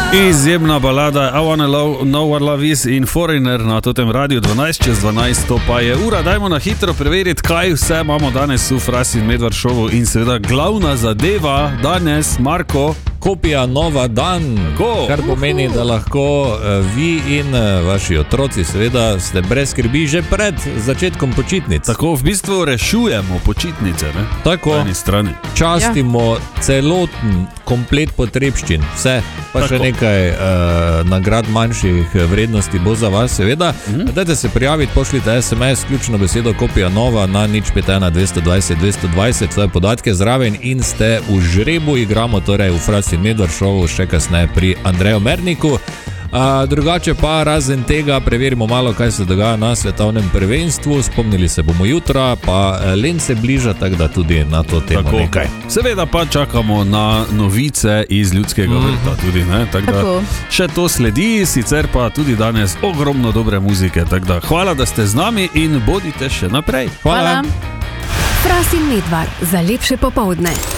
Izjemna balada I Wanna Know What Love Is in Foreigner na totem radiju 12:12, to pa je ura. Dajmo na hitro preveriti, kaj vse imamo danes v Fras in Medvard šovu in seveda glavna zadeva danes, Marko. Kopija Nova dan, kar pomeni, da lahko vi in vaši otroci seveda ste brez skrbi že pred začetkom počitnic. Tako v bistvu rešujemo počitnice, ne? Tako, po eni strani. Častimo celoten komplet potrebščin, vse, pa tako. Še nekaj nagrad manjših vrednosti bo za vas, seveda. Dajte se prijaviti, pošljite SMS, ključno besedo Kopija Nova na 051 220 220, svoje podatke zraven in ste v žrebu, igramo torej v Fras in Medvard šovu, še kasneje pri Andreju Merniku. Drugače pa razen tega preverimo malo, kaj se dogaja na svetovnem prvenstvu. Spomnili se bomo jutra, pa Len se bliža, tako da tudi na to temo tako. Nekaj. Seveda pa čakamo na novice iz Ljudskega vrta tudi, ne? Tako da še to sledi, sicer pa tudi danes ogromno dobre muzike, tako da hvala, da ste z nami in bodite še naprej. Hvala. Fras in Medvard za lepše popoldne.